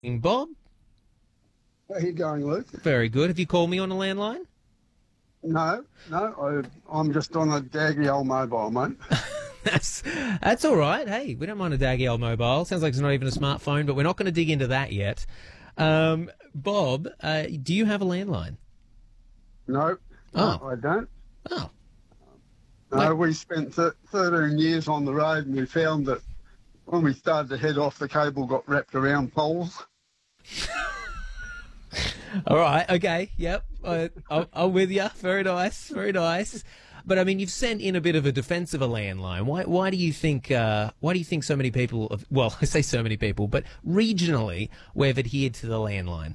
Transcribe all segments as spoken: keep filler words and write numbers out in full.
Bob. How are you going, Luke? Very good. Have you called me on a landline? No, no, I, I'm just on a daggy old mobile, mate. That's that's all right. Hey, we don't mind a daggy old mobile. Sounds like it's not even a smartphone, but we're not going to dig into that yet. Um, Bob, uh, do you have a landline? No, Oh. no, I don't. Oh. No, Like- we spent th- thirteen years on the road, and we found that when we started to head off, the cable got wrapped around poles. All right. Okay. Yep. I, I'm, I'm with you. Very nice. Very nice. But I mean, you've sent in a bit of a defence of a landline. Why? Why do you think? Uh, why do you think so many people? Have, well, I say so many people, but regionally, we've adhered to the landline.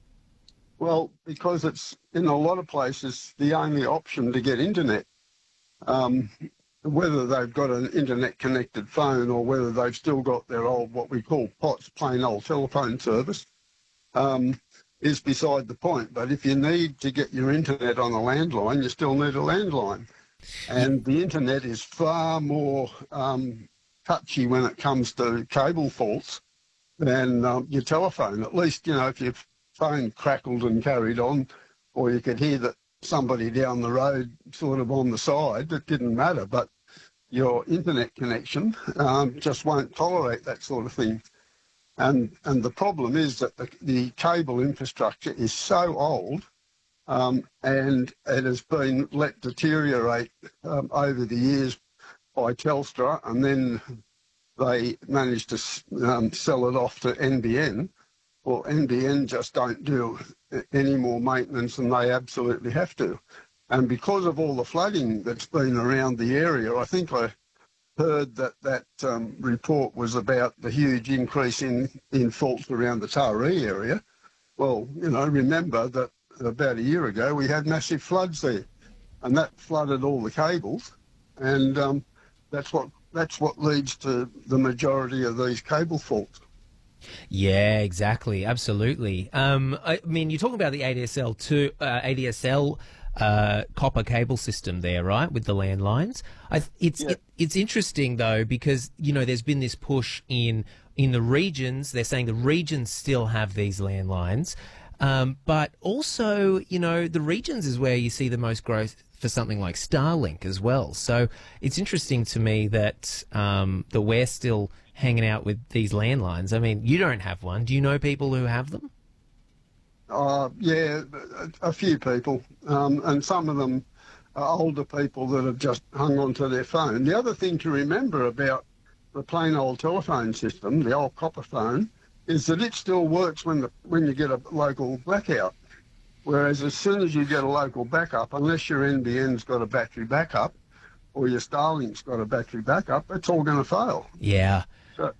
Well, because it's in a lot of places the only option to get internet. Um, whether they've got an internet-connected phone or whether they've still got their old, what we call P O T S, plain old telephone service, um, is beside the point. But if you need to get your internet on a landline, you still need a landline. And the internet is far more um, touchy when it comes to cable faults than um, your telephone. At least, you know, if your phone crackled and carried on, or you could hear that somebody down the road sort of on the side, it didn't matter. But your internet connection um, just won't tolerate that sort of thing. And and the problem is that the, the cable infrastructure is so old um, and it has been let deteriorate um, over the years by Telstra, and then they managed to um, sell it off to N B N. Well, N B N just don't do any more maintenance than they absolutely have to. And because of all the flooding that's been around the area, I think I heard that that um, report was about the huge increase in, in faults around the Taree area. Well, you know, remember that about a year ago we had massive floods there, and that flooded all the cables, and um, that's what that's what leads to the majority of these cable faults. Yeah, exactly, absolutely. Um, I mean, you're talking about the A D S L two, uh, A D S L uh, copper cable system there, right, with the landlines. I, it's Yeah. it, it's interesting though, because you know there's been this push in in the regions. They're saying the regions still have these landlines, um, but also you know the regions is where you see the most growth for something like Starlink as well. So it's interesting to me that um, that we're still hanging out with these landlines. I mean, you don't have one. Do you know people who have them? Uh, yeah, a, a few people, um, and some of them are older people that have just hung on to their phone. The other thing to remember about the plain old telephone system, the old copper phone, is that it still works when the when you get a local blackout. Whereas as soon as you get a local backup, unless your N B N's got a battery backup or your Starlink's got a battery backup, it's all going to fail. Yeah. So,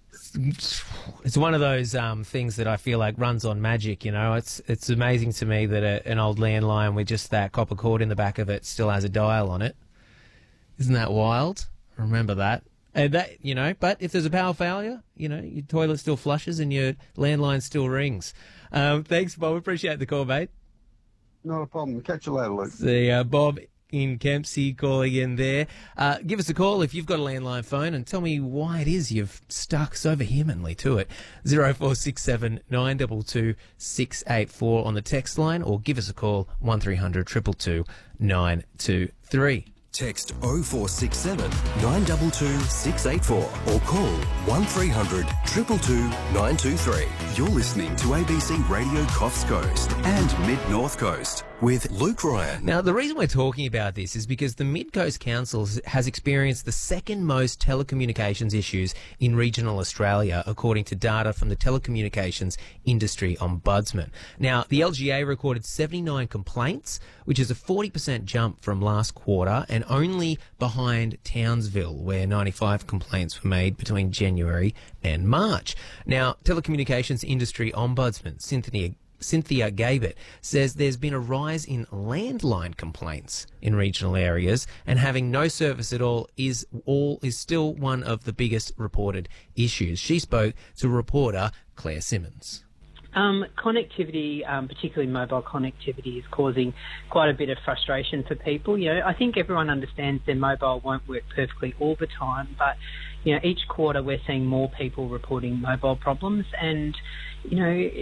It's one of those um, things that I feel like runs on magic, you know. It's it's amazing to me that a, an old landline with just that copper cord in the back of it still has a dial on it. Isn't that wild? Remember that. And that, you know, but if there's a power failure, you know, your toilet still flushes and your landline still rings. Um, thanks, Bob. Appreciate the call, mate. not a problem. Catch you later, Luke. The uh, Bob in Kempsey calling in there. Uh, give us a call if you've got a landline phone and tell me why it is you've stuck so vehemently to it. zero four six seven nine two two six eight four on the text line, or give us a call one three hundred two two two nine two three. Text oh four six seven nine two two six eight four or call one three hundred two two two nine two three. You're listening to A B C Radio Coffs Coast and Mid North Coast with Luke Ryan. Now, the reason we're talking about this is because the Mid Coast Council has experienced the second most telecommunications issues in regional Australia, according to data from the Telecommunications Industry Ombudsman. Now, the L G A recorded seventy-nine complaints, which is a forty percent jump from last quarter, and only behind Townsville, where ninety-five complaints were made between January and March. Now, Telecommunications Industry Ombudsman Cynthia Cynthia Gabert says there's been a rise in landline complaints in regional areas, and having no service at all is all is still one of the biggest reported issues. She spoke to reporter Claire Simmons. Um, connectivity, um, particularly mobile connectivity, is causing quite a bit of frustration for people. You know, I think everyone understands their mobile won't work perfectly all the time, but, you know, each quarter we're seeing more people reporting mobile problems, and, you know,